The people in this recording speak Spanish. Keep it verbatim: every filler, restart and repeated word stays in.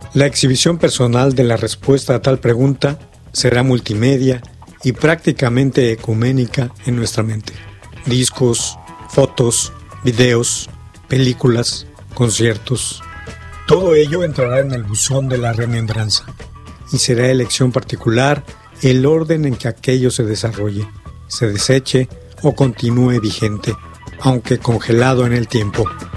La exhibición personal de la respuesta a tal pregunta será multimedia y prácticamente ecuménica en nuestra mente. Discos, fotos, videos, películas, conciertos. Todo ello entrará en el buzón de la remembranza y será elección particular el orden en que aquello se desarrolle, se deseche o continúe vigente, aunque congelado en el tiempo.